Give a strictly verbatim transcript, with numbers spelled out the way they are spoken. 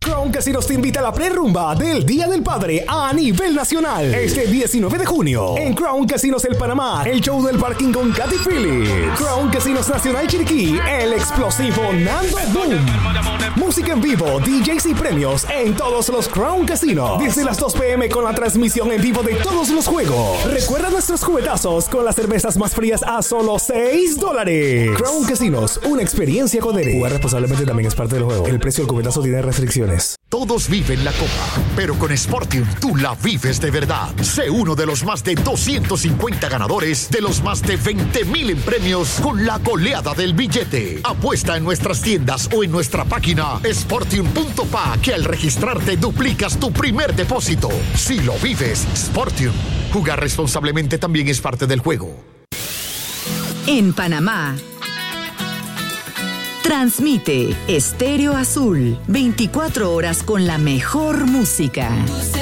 Crown Casinos te invita a la prerrumba del Día del Padre a nivel nacional. Este diecinueve de junio, en Crown Casinos El Panamá, el show del parking con Katy Phillips. Crown Casinos Nacional Chiriquí, el explosivo Nando Boom. Música en vivo, D Js y premios en todos los Crown Casinos. Desde las dos p.m. con la transmisión en vivo de todos los juegos. Recuerda nuestros cubetazos con las cervezas más frías a solo seis dólares. Crown Casinos, una experiencia con Derek. Jugar responsablemente también es parte del juego. El precio del cubetazo tiene restricciones. Todos viven la copa, pero con Sportium tú la vives de verdad. Sé uno de los más de doscientos cincuenta ganadores de los más de veinte mil en premios con la goleada del billete. Apuesta en nuestras tiendas o en nuestra página sportium punto p a que al registrarte duplicas tu primer depósito. Si lo vives, Sportium. Jugar responsablemente también es parte del juego. En Panamá, transmite Estéreo Azul, veinticuatro horas con la mejor música.